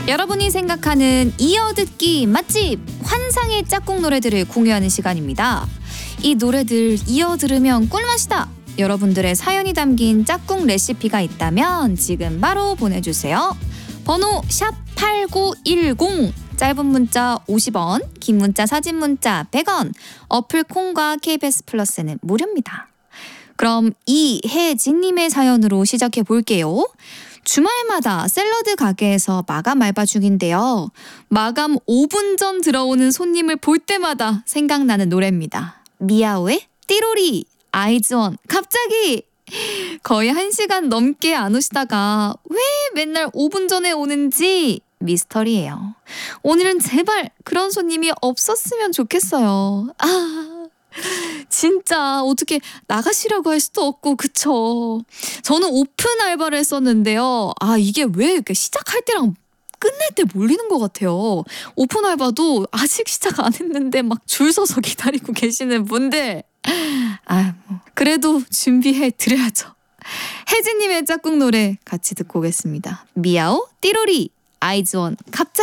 여러분이 생각하는 이어듣기 맛집 환상의 짝꿍 노래들을 공유하는 시간입니다. 이 노래들 이어 들으면 꿀맛이다. 여러분들의 사연이 담긴 짝꿍 레시피가 있다면 지금 바로 보내주세요. 번호 샵8910, 짧은 문자 50원, 긴 문자 사진 문자 100원, 어플 콩과 KBS 플러스는 무료입니다. 그럼 이혜진님의 사연으로 시작해 볼게요. 주말마다 샐러드 가게에서 마감 알바 중인데요. 마감 5분 전 들어오는 손님을 볼 때마다 생각나는 노래입니다. 미아오의 띠로리, 아이즈원, 갑자기! 거의 1시간 넘게 안 오시다가 왜 맨날 5분 전에 오는지 미스터리예요. 오늘은 제발 그런 손님이 없었으면 좋겠어요. 진짜 어떻게 나가시라고 할 수도 없고 그쵸. 저는 오픈 알바를 했었는데요. 이게 왜 이렇게 시작할 때랑 끝날 때 몰리는 것 같아요. 오픈 알바도 아직 시작 안 했는데 막 줄 서서 기다리고 계시는 분들. 그래도 준비해 드려야죠. 혜진님의 짝꿍 노래 같이 듣고 오겠습니다. 미아오 띠로리, 아이즈원, 갑자기.